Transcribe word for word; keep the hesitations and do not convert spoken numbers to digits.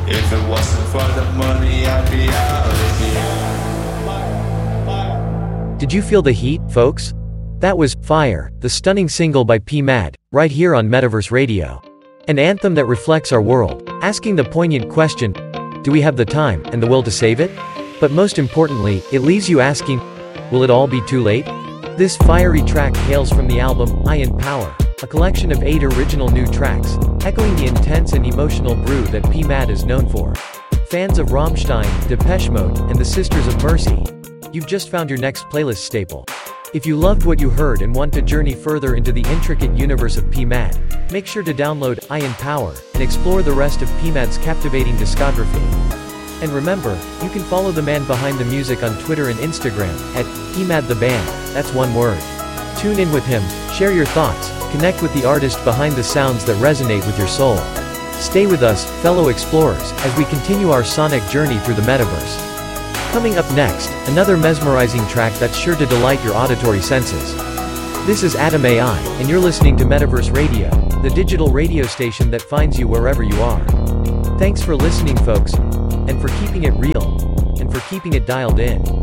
If it wasn't for the money, I'd be out of here. Did you feel the heat, folks? That was Fire, the stunning single by P Mad, right here on Metaverse Radio. An anthem that reflects our world, asking the poignant question, do we have the time and the will to save it? But most importantly, it leaves you asking, will it all be too late? This fiery track hails from the album Iron Power, a collection of eight original new tracks, echoing the intense and emotional brew that P Mad is known for. Fans of Rammstein, Depeche Mode, and the Sisters of Mercy, you've just found your next playlist staple. If you loved what you heard and want to journey further into the intricate universe of P Mad, make sure to download Iron Power and explore the rest of P Mad's captivating discography. And remember, you can follow the man behind the music on Twitter and Instagram, at P Mad the Band, that's one word. Tune in with him, share your thoughts, connect with the artist behind the sounds that resonate with your soul. Stay with us, fellow explorers, as we continue our sonic journey through the metaverse. Coming up next, another mesmerizing track that's sure to delight your auditory senses. This is Atom A I, and you're listening to Metaverse Radio, the digital radio station that finds you wherever you are. Thanks for listening, folks, and for keeping it real, and for keeping it dialed in.